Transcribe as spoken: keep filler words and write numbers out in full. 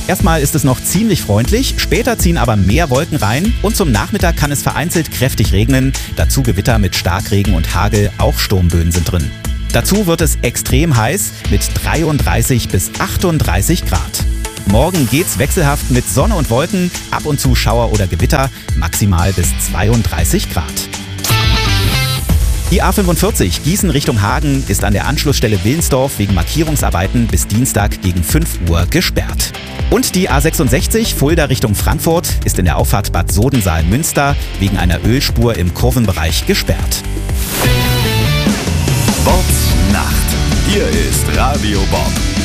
Erstmal ist es noch ziemlich freundlich, später ziehen aber mehr Wolken rein und zum Nachmittag kann es vereinzelt kräftig regnen, dazu Gewitter mit Starkregen und Hagel, auch Sturmböen sind drin. Dazu wird es extrem heiß mit dreiunddreißig bis achtunddreißig Grad. Morgen geht's wechselhaft mit Sonne und Wolken, ab und zu Schauer oder Gewitter, maximal bis zweiunddreißig Grad. Die A fünfundvierzig Gießen Richtung Hagen ist an der Anschlussstelle Wilnsdorf wegen Markierungsarbeiten bis Dienstag gegen fünf Uhr gesperrt. Und die A sechsundsechzig Fulda Richtung Frankfurt ist in der Auffahrt Bad Sodensaal-Münster wegen einer Ölspur im Kurvenbereich gesperrt. Bobs Nacht. Hier ist Radio Bob.